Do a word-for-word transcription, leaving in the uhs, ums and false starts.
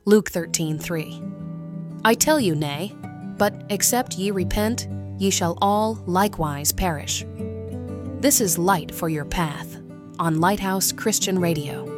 Luke thirteen three. I tell you, nay, but except ye repent, ye shall all likewise perish. This is Light for Your Path on Lighthouse Christian Radio.